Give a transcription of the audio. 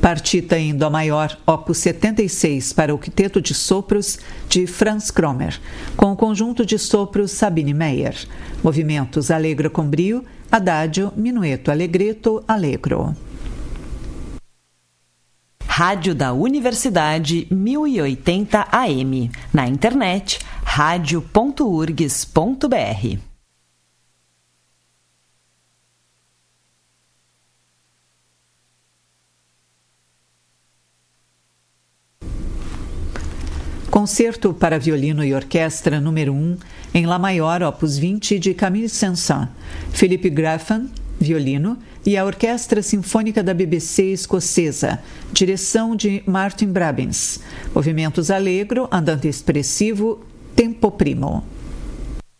Partita em Dó maior, opus 76, para o quinteto de sopros de Franz Kromer, com o conjunto de sopros Sabine Meyer. Movimentos Allegro com brio, Adagio, Minueto Allegretto, Allegro. Rádio da Universidade 1080 AM. Na internet, radio.urgs.br. Concerto para violino e orquestra número 1, em Lá maior, opus 20, de Camille Saint-Saëns, Philippe Graffan, violino, e a Orquestra Sinfônica da BBC Escocesa, direção de Martin Brabins. Movimentos Allegro, andante expressivo, tempo primo.